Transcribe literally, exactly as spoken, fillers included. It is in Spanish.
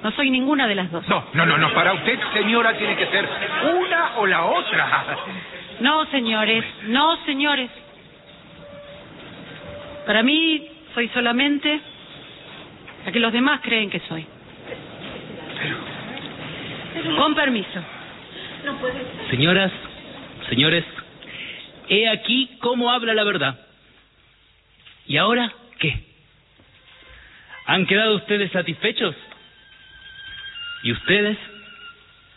No soy ninguna de las dos. No, no, no, no. Para usted, señora, tiene que ser una o la otra. No, señores. No, señores. Para mí, soy solamente la que los demás creen que soy. Con permiso. Señoras, señores, he aquí cómo habla la verdad. ¿Y ahora qué? ¿Han quedado ustedes satisfechos? ¿Y ustedes?